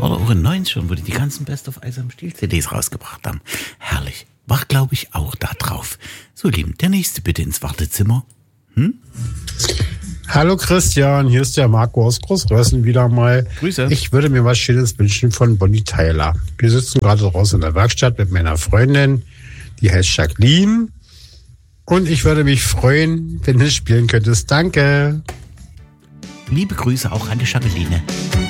war doch auch in 90 schon, wo die ganzen Best of Eis am Stiel CDs rausgebracht haben. Herrlich. War, glaube ich, auch da drauf. So, Lieben, der nächste bitte ins Wartezimmer. Hallo Christian, hier ist der Marco aus Großrössen wieder mal. Grüße. Ich würde mir was Schönes wünschen von Bonnie Tyler. Wir sitzen gerade draußen in der Werkstatt mit meiner Freundin, die heißt Jacqueline. Und ich würde mich freuen, wenn du spielen könntest. Danke. Liebe Grüße auch an die Jacqueline.